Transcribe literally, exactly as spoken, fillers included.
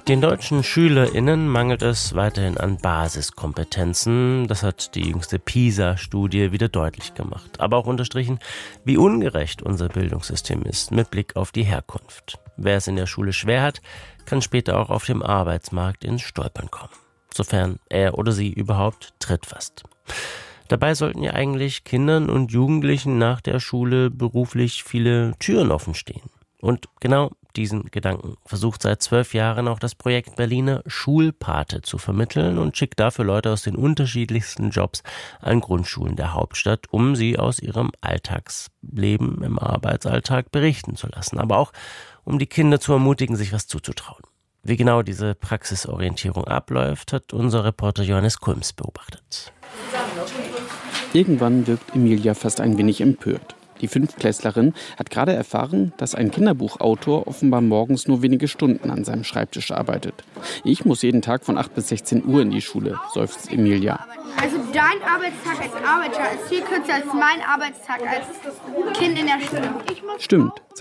Den deutschen SchülerInnen mangelt es weiterhin an Basiskompetenzen. Das hat die jüngste PISA-Studie wieder deutlich gemacht. Aber auch unterstrichen, wie ungerecht unser Bildungssystem ist mit Blick auf die Herkunft. Wer es in der Schule schwer hat, kann später auch auf dem Arbeitsmarkt ins Stolpern kommen. Sofern er oder sie überhaupt Tritt fasst. Dabei sollten ja eigentlich Kindern und Jugendlichen nach der Schule beruflich viele Türen offen stehen. Und genau diesen Gedanken versucht seit zwölf Jahren auch das Projekt Berliner Schulpate zu vermitteln und schickt dafür Leute aus den unterschiedlichsten Jobs an Grundschulen der Hauptstadt, um sie aus ihrem Alltagsleben im Arbeitsalltag berichten zu lassen. Aber auch, um die Kinder zu ermutigen, sich was zuzutrauen. Wie genau diese Praxisorientierung abläuft, hat unser Reporter Johannes Kulms beobachtet. Irgendwann wirkt Emilia fast ein wenig empört. Die Fünftklässlerin hat gerade erfahren, dass ein Kinderbuchautor offenbar morgens nur wenige Stunden an seinem Schreibtisch arbeitet. Ich muss jeden Tag von acht bis sechzehn Uhr in die Schule, seufzt Emilia. Also dein Arbeitstag als Arbeiter ist viel kürzer als mein Arbeitstag als Kind in der Schule. Stimmt.